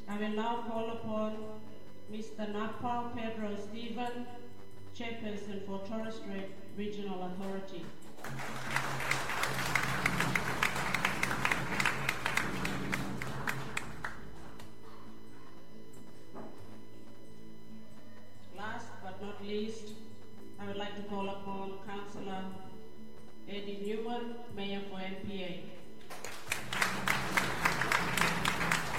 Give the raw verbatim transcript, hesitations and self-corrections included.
I will now call upon Mister Napa Pedro Stephen, Chairperson for Torres Strait Regional Authority. Last but not least, I would like to call upon Councillor Eddie Newman, Mayor for M P A.